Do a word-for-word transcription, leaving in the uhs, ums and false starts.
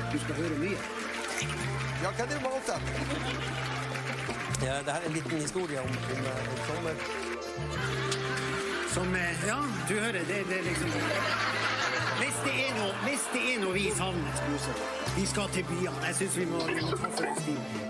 Du skal høre mye. Ja, hva er det valgt da? Ja, det her er en liten historie om, om, om sommer. Som, eh, ja, du hører, det, det er liksom... Hvis det er noe, hvis det er noe vi savner, vi skal til byene. Jeg synes vi må, vi må ta for en stil.